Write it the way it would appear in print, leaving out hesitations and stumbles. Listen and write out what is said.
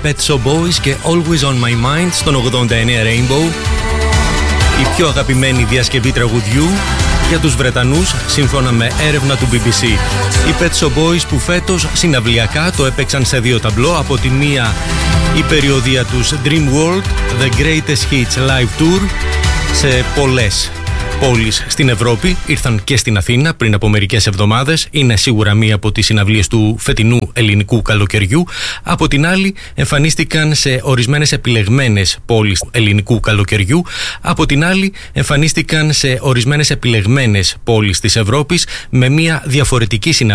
Pet Shop Boys και Always On My Mind στον 89 Rainbow. Η πιο αγαπημένη διασκευή τραγουδιού για τους Βρετανούς σύμφωνα με έρευνα του BBC. Οι Pet Shop Boys που φέτος συναυλιακά το έπαιξαν σε 2 ταμπλό. Από τη μία η περιοδία τους Dream World, The Greatest Hits Live Tour σε πολλές πόλεις στην Ευρώπη. Ήρθαν και στην Αθήνα πριν από μερικές εβδομάδες. Είναι σίγουρα μία από τις συναυλίες του φετινού ελληνικού καλοκαιριού. Από την άλλη εμφανίστηκαν σε ορισμένες επιλεγμένες πόλεις ελληνικού καλοκαιριού. Από την άλλη εμφανίστηκαν σε ορισμένες επιλεγμένες πόλεις της Ευρώπης με μία διαφορετική συναυλία